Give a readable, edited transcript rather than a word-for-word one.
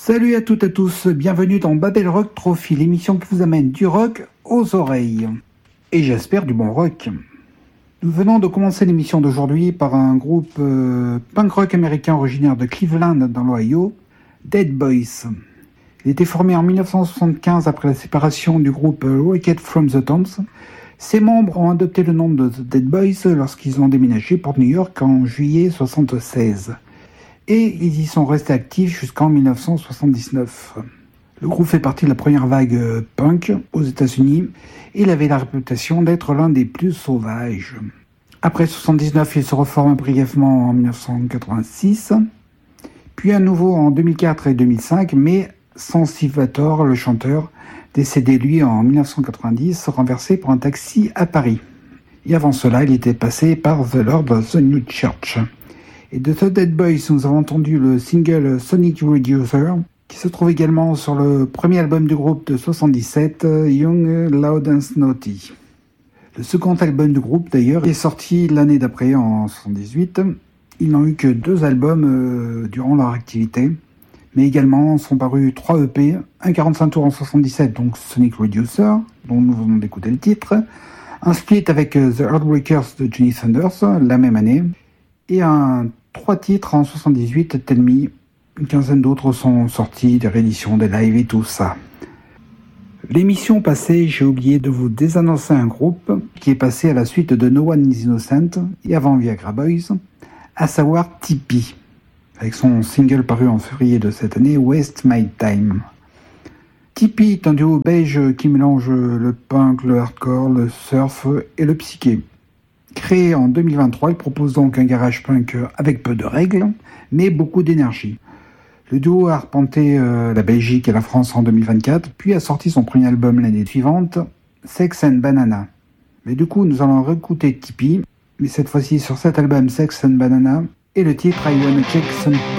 Salut à toutes et à tous, bienvenue dans Babel Rock Trophy, l'émission qui vous amène du rock aux oreilles. Et j'espère du bon rock. Nous venons de commencer l'émission d'aujourd'hui par un groupe punk rock américain originaire de Cleveland dans l'Ohio, Dead Boys. Il a été formé en 1975 après la séparation du groupe Rocket from the Tombs. Ses membres ont adopté le nom de The Dead Boys lorsqu'ils ont déménagé pour New York en juillet 1976. Et ils y sont restés actifs jusqu'en 1979. Le groupe fait partie de la première vague punk aux États-Unis et il avait la réputation d'être l'un des plus sauvages. Après 1979, il se reforme brièvement en 1986, puis à nouveau en 2004 et 2005, mais sans Steve Vator, le chanteur, décédé lui en 1990, renversé par un taxi à Paris. Et avant cela, il était passé par The Lord of the New Church. Et de The Dead Boys, nous avons entendu le single Sonic Reducer, qui se trouve également sur le premier album du groupe de 1977, Young, Loud and Snotty. Le second album du groupe, d'ailleurs, est sorti l'année d'après, en 1978. Ils n'ont eu que 2 albums durant leur activité, mais également sont parus 3 EP, un 45 tours en 1977, donc Sonic Reducer, dont nous venons d'écouter le titre, un split avec The Heartbreakers de Johnny Thunders, la même année, et 3 titres en 1978, Tell Me. Une quinzaine d'autres sont sortis, des rééditions, des lives et tout ça. L'émission passée, j'ai oublié de vous désannoncer un groupe qui est passé à la suite de No One is Innocent et avant Viagra Boys, à savoir Tipeee, avec son single paru en février de cette année, Waste My Time. Tipeee est un duo belge qui mélange le punk, le hardcore, le surf et le psyché. Créé en 2023, il propose donc un garage punk avec peu de règles, mais beaucoup d'énergie. Le duo a arpenté la Belgique et la France en 2024, puis a sorti son premier album l'année suivante, Sex and Banana. Mais du coup, nous allons réécouter Tipeee, mais cette fois-ci sur cet album Sex and Banana, et le titre I Wanna Check Some